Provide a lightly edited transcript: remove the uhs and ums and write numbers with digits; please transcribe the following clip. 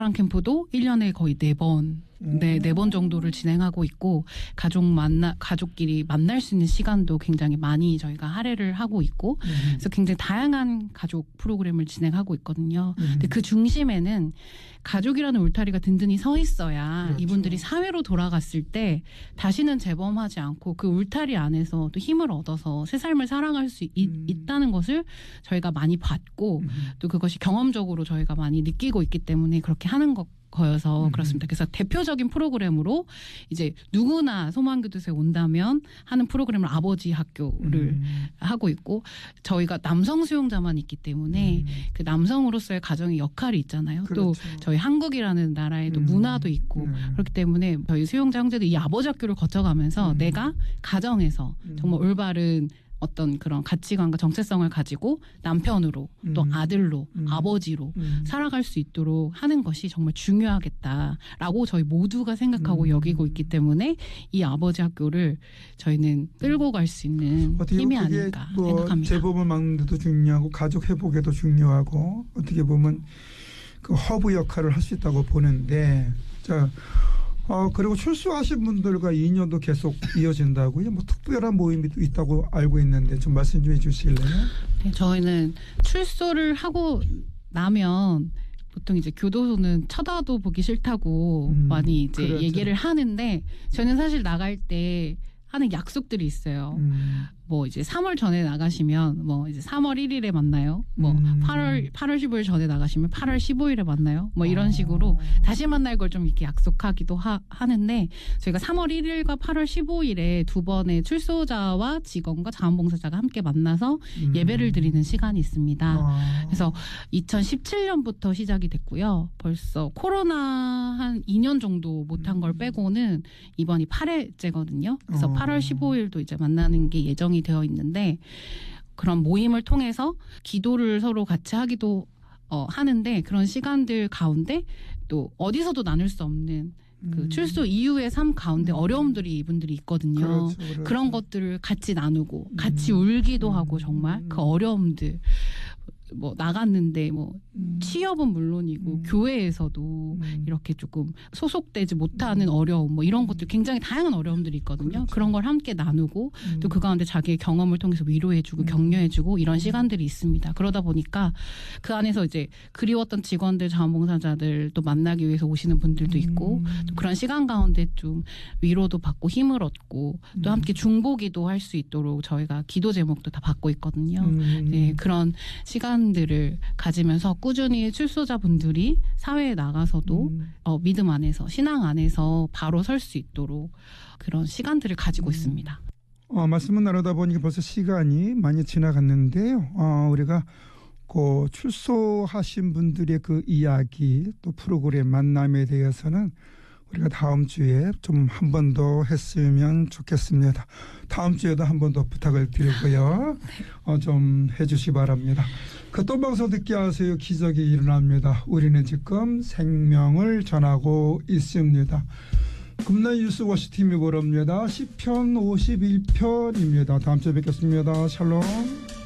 캠프도 1년에 거의 4번, 네 4번 정도를 진행하고 있고, 가족끼리 만날 수 있는 시간도 굉장히 많이 저희가 할애를 하고 있고, 그래서 굉장히 다양한 가족 프로그램을 진행하고 있거든요. 근데 그 중심에는 가족이라는 울타리가 든든히 서 있어야 그렇죠. 이분들이 사회로 돌아갔을 때 다시는 재범하지 않고 그 울타리 안에서 또 힘을 얻어서 새 삶을 살아갈 수 있다는 것을 저희가 많이 봤고, 또 그것이 경험적으로 저희가 많이 느끼고 있기 때문에 그렇게 하는 거여서 그렇습니다. 그래서 대표적인 프로그램으로 이제 누구나 소망교도소에 온다면 하는 프로그램을 아버지 학교를 하고 있고, 저희가 남성 수용자만 있기 때문에 그 남성으로서의 가정의 역할이 있잖아요. 그렇죠. 또 저희 한국이라는 나라에도 문화도 있고 그렇기 때문에 저희 수용자 형제들 이 아버지 학교를 거쳐가면서 내가 가정에서 정말 올바른 어떤 그런 가치관과 정체성을 가지고 남편으로 또 아들로 아버지로 살아갈 수 있도록 하는 것이 정말 중요하겠다라고 저희 모두가 생각하고 여기고 있기 때문에 이 아버지 학교를 저희는 끌고 갈 수 있는 힘이 아닐까 생각합니다. 재범을 막는 데도 중요하고 가족 회복에도 중요하고 어떻게 보면 그 허브 역할을 할 수 있다고 보는데, 자. 그리고 출소하신 분들과 인연도 계속 이어진다고요? 뭐 특별한 모임이 있다고 알고 있는데 좀 말씀 좀 해주실래요? 네, 저희는 출소를 하고 나면 보통 이제 교도소는 쳐다도 보기 싫다고 많이 이제 그렇죠. 얘기를 하는데, 저는 사실 나갈 때 하는 약속들이 있어요. 뭐 이제 3월 전에 나가시면 뭐 이제 3월 1일에 만나요. 뭐 8월 15일 전에 나가시면 8월 15일에 만나요. 뭐 이런 식으로 다시 만날 걸 좀 이렇게 약속하기도 하는데, 저희가 3월 1일과 8월 15일에 두 번의 출소자와 직원과 자원봉사자가 함께 만나서 예배를 드리는 시간이 있습니다. 그래서 2017년부터 시작이 됐고요. 벌써 코로나 한 2년 정도 못한 걸 빼고는 이번이 8회째거든요. 그래서 8월 15일도 이제 만나는 게 예정이 되어 있는데, 그런 모임을 통해서 기도를 서로 같이 하기도 하는데, 그런 시간들 가운데 또 어디서도 나눌 수 없는 그 출소 이후의 삶 가운데 어려움들이 이분들이 있거든요. 그렇죠, 그렇죠. 그런 것들을 같이 나누고 같이 울기도 하고, 정말 그 어려움들, 뭐 나갔는데 뭐 취업은 물론이고 교회에서도 이렇게 조금 소속되지 못하는 어려움, 뭐 이런 것들, 굉장히 다양한 어려움들이 있거든요. 그렇죠. 그런 걸 함께 나누고 또 그 가운데 자기의 경험을 통해서 위로해주고 격려해주고 이런 시간들이 있습니다. 그러다 보니까 그 안에서 이제 그리웠던 직원들, 자원봉사자들 또 만나기 위해서 오시는 분들도 있고, 또 그런 시간 가운데 좀 위로도 받고 힘을 얻고 또 함께 중보기도 할 수 있도록 저희가 기도 제목도 다 받고 있거든요. 네, 그런 시간들을 가지면서 꾸준히 출소자분들이 사회에 나가서도 믿음 안에서, 신앙 안에서 바로 설 수 있도록 그런 시간들을 가지고 있습니다. 말씀을 나누다 보니까 벌써 시간이 많이 지나갔는데요. 우리가 그 출소하신 분들의 그 이야기 또 프로그램 만남에 대해서는 우리가 다음 주에 좀 한 번 더 했으면 좋겠습니다. 다음 주에도 한 번 더 부탁을 드리고요. 좀 해주시기 바랍니다. 그 또 방송 듣게 하세요. 기적이 일어납니다. 우리는 지금 생명을 전하고 있습니다. 금날 뉴스 워시팀이 보랍니다. 시편 51편입니다. 다음 주에 뵙겠습니다. 샬롬.